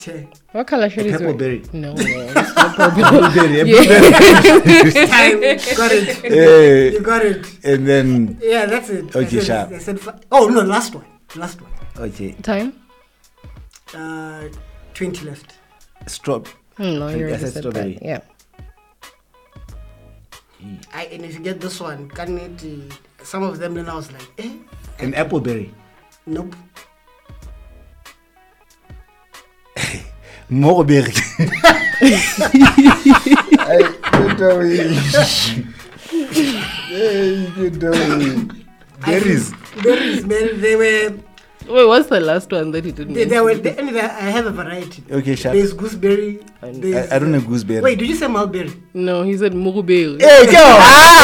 Che. What color shirt is Purple it? berry. No, it's not purple. Blueberry. Time. Got it. Eh, You got it. and then Yeah, that's it. Okay, I sharp. said oh, no, last one. okay, Time? 20 left. straw. No, you I already said said strawberry. that. Yeah. And if you get this one, can it? Some of them, then I was like, An appleberry. nope. Moreberry. Berries. Berries, man, they were. Wait, what's the last one that he didn't They mention? were. I have a variety. Okay, sharp. There's gooseberry. There's, I don't know gooseberry. Wait, did you say mulberry? No, he said Muruberry. Hey, go!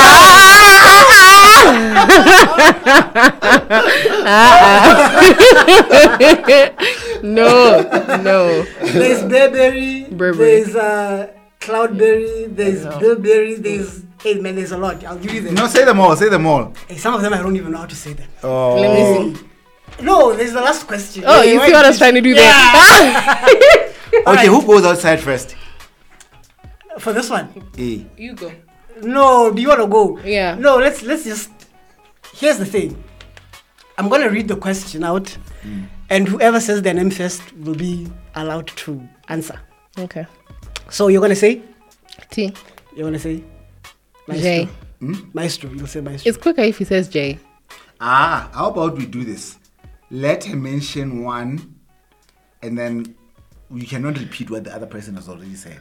No. There's bearberry. Burberry. There's cloudberry. There's bilberry. There's man. There's a lot. I'll give you them. No, say them all. Say them all. Hey, some of them I don't even know how to say them. Oh. Let me see. No, there's the last question. Oh, Hey, you why see what I was did trying to do there? Okay, who goes outside first? For this one? A. You go. No, do you want to go? Yeah. No, let's just. Here's the thing. I'm gonna read the question out, and whoever says their name first will be allowed to answer. Okay. So you're gonna say? T. You're gonna say? J. Maestro. You'll say maestro. It's quicker if he says J. How about we do this? Let him mention one, and then we cannot repeat what the other person has already said.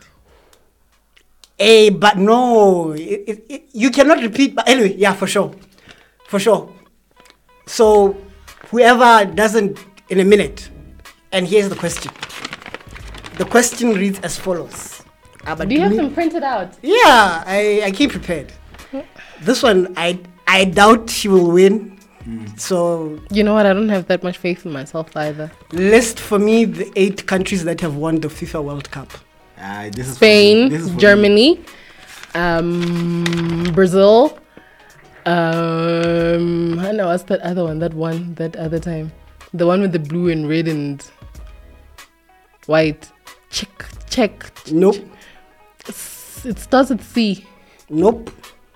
But no, you cannot repeat. But anyway, yeah, for sure. So whoever doesn't in a minute, and here's the question. The question reads as follows. But Do you have them printed out? Yeah, I came prepared. This one, I doubt she will win. So You know what? I don't have that much faith in myself either. list for me the 8 countries that have won the FIFA World Cup. This is Spain, this is for Germany, Brazil. I know what's that other one? That one that other time, the one with the blue and red and white. Check. Nope. It starts with C. Nope.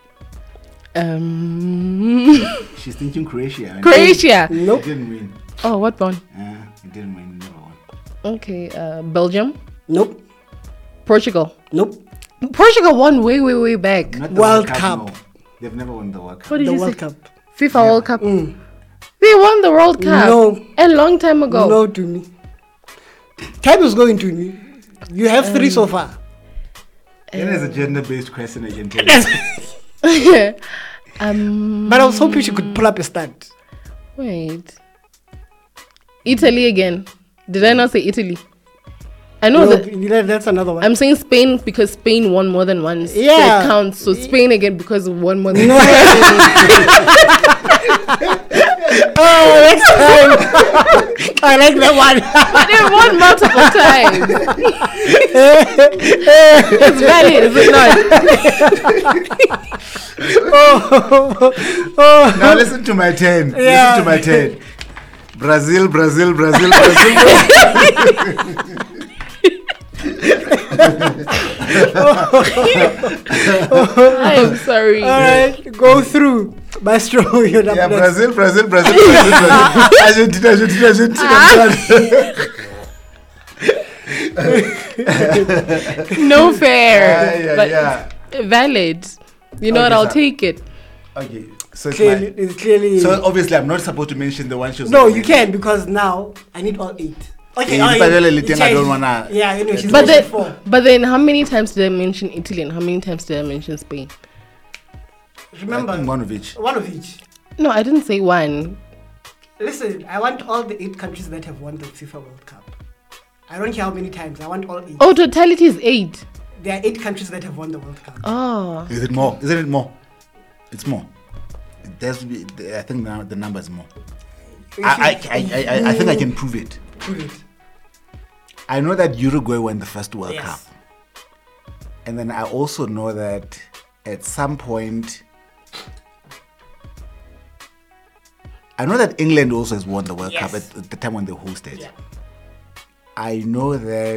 She's thinking Croatia. Croatia. It Nope. didn't win. Oh, what one? It didn't win. Never won. Okay, Belgium, Nope. Portugal. Nope. Portugal won way back. Not the World Cup. No. They've never won the World Cup. What did The you World say? Cup. FIFA World Cup. They won the World Cup. No. A long time ago. No to me. Time is going to me. You have 3 so far. It is a gender-based question, I can tell you. But I was hoping she could pull up a stat. Wait. Italy again. Did I not say Italy? I know No, that. that's another one. I'm saying Spain because Spain won more than once. So Yeah. it counts. So Spain again because one more than No. Oh, next time. I like that one. They won multiple times. It's valid, is it not? Now listen to my 10. Yeah. Listen to my 10. Brazil. I am sorry. All right, go through. Maestro, you're up Yeah, next. Brazil. Argentina. No fair. Yeah, but yeah. valid. You know Okay, what? I'll sir. take it. Okay, so It's clearly. so obviously I'm not supposed to mention the one she was. No, you can because now I need all 8. Okay, Yeah, yeah, I don't wanna. Yeah, anyway, she's But mentioned 4. then how many times did I mention Italy and how many times did I mention Spain? Remember, One of each. one of each. No, I didn't say one. Listen, I want all the 8 countries that have won the FIFA World Cup. I don't care how many times. I want all 8. Oh, totality is 8. There are 8 countries that have won the World Cup. Oh. Is it more? Isn't it more? It's more. There's, I think the number is more. I think I can prove it. Prove it. I know that Uruguay won the first World Yes. Cup. And then I also know that at some point, I know that England also has won the World Yes. Cup at the time when they hosted. Yeah. I know that